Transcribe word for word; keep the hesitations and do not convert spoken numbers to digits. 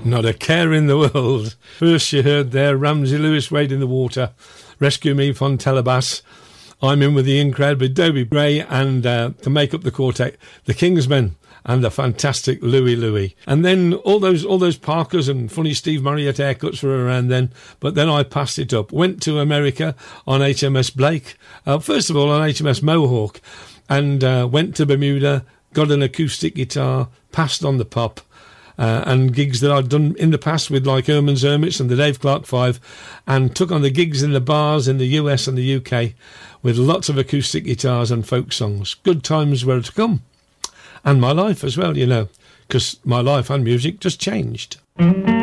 Not a care in the world. First you heard there Ramsey Lewis, Wade in the Water, Rescue Me, Fontella. I'm in with the in crowd with Dobie Gray, and uh, to make up the quartet, the Kingsmen and the fantastic Louie Louie. And then all those all those Parkers and funny Steve Marriott haircuts were around then, but then I passed it up. Went to America on H M S Blake, uh, first of all on H M S Mohawk, and uh, went to Bermuda, got an acoustic guitar, passed on the pop, Uh, and gigs that I'd done in the past with like Herman's Hermits and the Dave Clark Five, and took on the gigs in the bars in the U S and the U K with lots of acoustic guitars and folk songs. Good times were to come. And my life as well, you know, because my life and music just changed.